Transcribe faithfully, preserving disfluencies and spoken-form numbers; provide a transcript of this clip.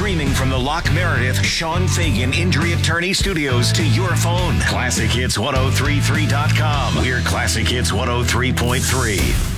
Streaming from the Locke Meredith Sean Fagan Injury Attorney Studios to your phone. classic hits ten thirty-three dot com. We're Classic Hits one oh three point three.